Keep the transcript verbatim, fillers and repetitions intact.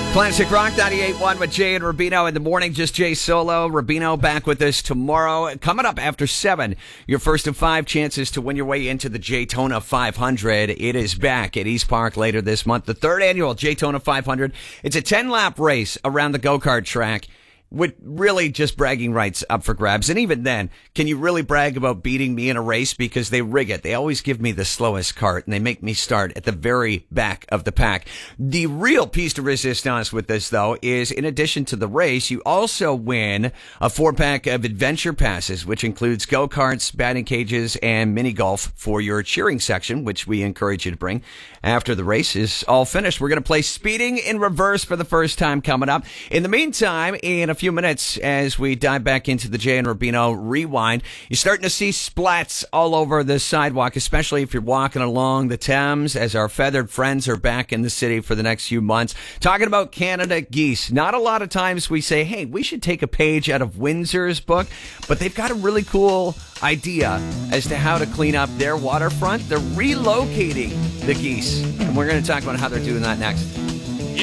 Classic Rock ninety-eight point one with Jay and Rubino in the morning. Just Jay solo. Rubino back with us tomorrow. Coming up after seven, your first of five chances to win your way into the Jaytona five hundred. It is back at East Park later this month. The third annual Jaytona five hundred. It's a ten-lap race around the go-kart track, with really just bragging rights up for grabs. And even then, can you really brag about beating me in a race? Because they rig it. They always give me the slowest cart, and they make me start at the very back of the pack. The real piece de resistance with this, though, is in addition to the race, you also win a four-pack of adventure passes, which includes go-karts, batting cages, and mini golf for your cheering section, which we encourage you to bring after the race is all finished. We're going to play Speeding in Reverse for the first time coming up. In the meantime, in a few minutes, as we dive back into the Jay and Rubino Rewind, you're starting to see splats all over the sidewalk, especially if you're walking along the Thames, as our feathered friends are back in the city for the next few months. Talking about Canada geese. Not a lot of times we say, hey, we should take a page out of Windsor's book, but they've got a really cool idea as to how to clean up their waterfront. They're relocating the geese, and we're going to talk about how they're doing that next.